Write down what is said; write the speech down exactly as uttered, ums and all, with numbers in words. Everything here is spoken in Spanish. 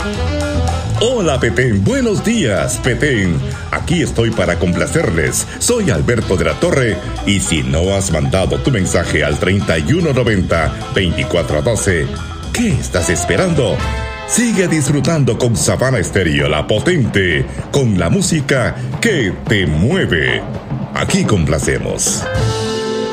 Hola Petén, buenos días Petén. Aquí estoy para complacerles. Soy Alberto de la Torre y si no has mandado tu mensaje al treinta y uno noventa, veinticuatro doce, ¿qué estás esperando? Sigue disfrutando con Savana Estéreo, la potente, con la música que te mueve. Aquí complacemos.